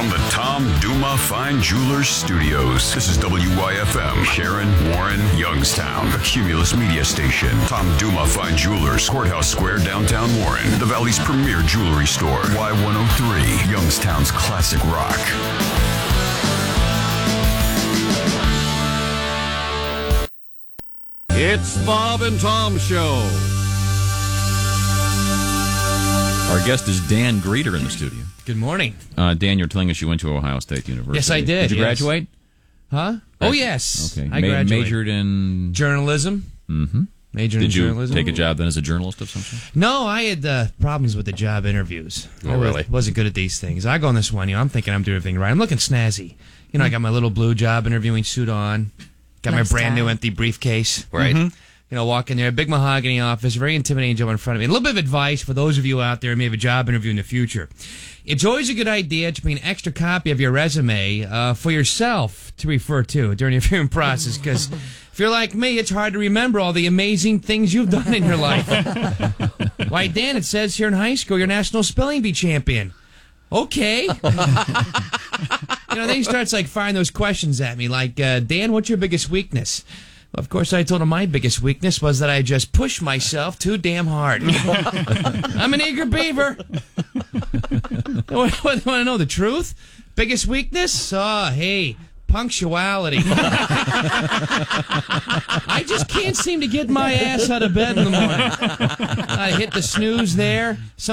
From the Tom Duma Fine Jewelers Studios, this is WYFM, Sharon, Warren, Youngstown, a Cumulus media station. Tom Duma Fine Jewelers, Courthouse Square, downtown Warren, the Valley's premier jewelry store. Y103, Youngstown's classic rock. It's Bob and Tom Show. Our guest is Dan Greeter in the studio. Good morning. Dan, you're telling us you went to Ohio State University. Yes, I did. Did you graduate? Huh? Oh, yes. Okay. I graduated. Majored in journalism. Mm-hmm. Majored in journalism. Did you take a job then as a journalist of some sort? No, I had problems with the job interviews. Oh, really? Wasn't good at these things. I go on this one, I'm thinking I'm doing everything right. I'm looking snazzy. I got my little blue job interviewing suit on. Got my brand new empty briefcase. Right. Mm-hmm. Walk in there, big mahogany office, very intimidating job in front of me. And a little bit of advice for those of you out there who may have a job interview in the future. It's always a good idea to bring an extra copy of your resume for yourself to refer to during the interviewing process, because if you're like me, it's hard to remember all the amazing things you've done in your life. Why, Dan, it says here in high school you're National Spelling Bee champion. Okay. Then he starts firing those questions at me like, Dan, what's your biggest weakness? Well, of course, I told him my biggest weakness was that I just push myself too damn hard. I'm an eager beaver. Want to know the truth? Biggest weakness? Oh, hey, punctuality. I just can't seem to get my ass out of bed in the morning. I hit the snooze there.